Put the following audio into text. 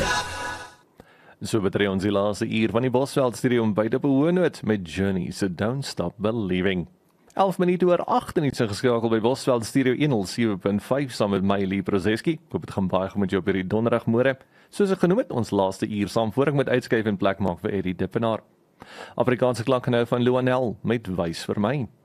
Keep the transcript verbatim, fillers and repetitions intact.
So betree ons die laaste uur van die Bosveld Studio by die Behoornoot met Journey, so don't stop believing. elf minute oor agt en iets geskakel by Bosveld Studio honderd sewe punt vyf saam met my Lee Prozeski. Ek hoop het gaan baie goed met jou op hierdie donderdagmôre. Soos ek genoem het, ons laaste uur saam voor ek moet uitskuif en plek maak vir Eddie Dippenaar. Afrikaanse klanke nou van Luanel met Wys vir my.